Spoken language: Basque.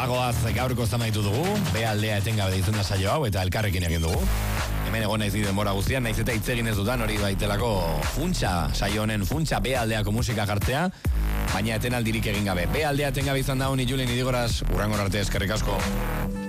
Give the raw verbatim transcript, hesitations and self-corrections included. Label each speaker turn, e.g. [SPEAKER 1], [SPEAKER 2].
[SPEAKER 1] Bagoaz gaurko zamaitu dugu, be aldea etengabe dizuna saio hau eta elkarrekin egin dugu. Hemen egon naiz denbora guztian, naiz eta hitz egin ez dudan hori baitelako funtsa, saio honen funtsa be aldeako musika jartzea, baina etenaldirik egin gabe. Be aldea etengabe izan da honi Julien Idigoraz, urrangor arte eskerrik asko.